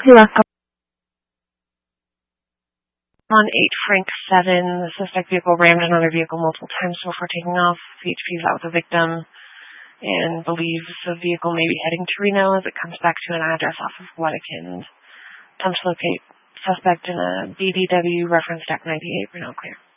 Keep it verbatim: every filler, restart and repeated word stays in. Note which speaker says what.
Speaker 1: welcome.
Speaker 2: On eight Frank seven, the suspect vehicle rammed another vehicle multiple times before taking off. P H P is out with the victim and believes the vehicle may be heading to Reno as it comes back to an address off of Wedekind. Attempts to locate suspect in a B D W reference deck ninety-eight, Reno clear.